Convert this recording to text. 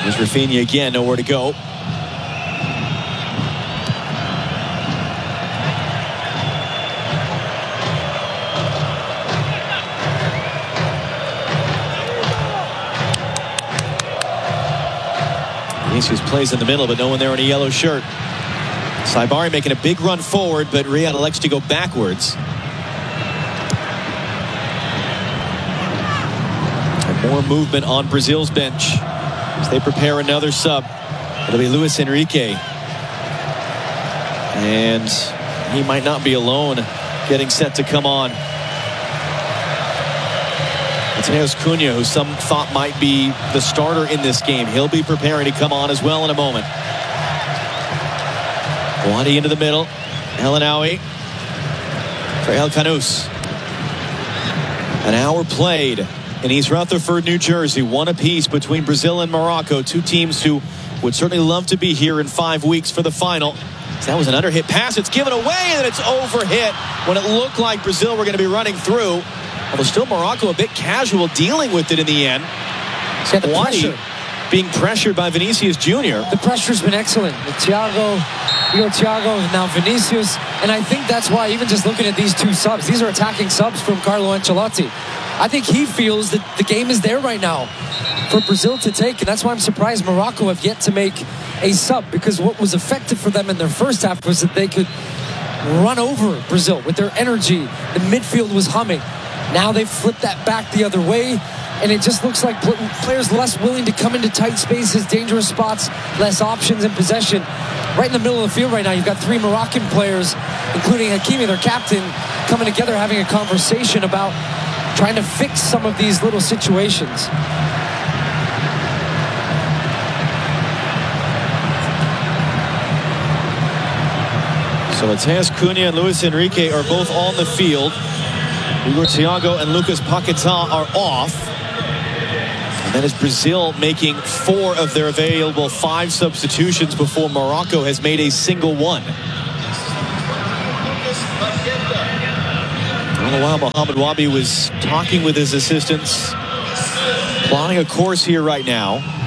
There's Rafinha again, nowhere to go. Vinicius plays in the middle, but no one there in a yellow shirt. Saibari making a big run forward, but Riyad elects to go backwards. And more movement on Brazil's bench as they prepare another sub. It'll be Luis Enrique. And he might not be alone getting set to come on. Matheus Cunha, who some thought might be the starter in this game. He'll be preparing to come on as well in a moment. Wadi into the middle. El Ainaoui for El Canous. An hour played in East Rutherford, New Jersey. One apiece between Brazil and Morocco. Two teams who would certainly love to be here in 5 weeks for the final. So that was an underhit pass. It's given away, and it's overhit when it looked like Brazil were going to be running through. Although still Morocco a bit casual dealing with it in the end. Yeah, the Wadi being pressured by Vinicius Jr. The pressure's been excellent. Thiago, now Vinicius. And I think that's why, even just looking at these two subs, these are attacking subs from Carlo Ancelotti. I think he feels that the game is there right now for Brazil to take. And that's why I'm surprised Morocco have yet to make a sub. Because what was effective for them in their first half was that they could run over Brazil with their energy. The midfield was humming. Now they've flipped that back the other way, and it just looks like players less willing to come into tight spaces, dangerous spots, less options in possession. Right in the middle of the field right now, you've got three Moroccan players, including Hakimi, their captain, coming together having a conversation about trying to fix some of these little situations. So Matheus Cunha and Luis Enrique are both on the field. Igor Thiago and Lucas Paquetá are off. And that is Brazil making 4 of their available 5 substitutions before Morocco has made a single one. All the while, Mohamed Wabi was talking with his assistants, plotting a course here right now.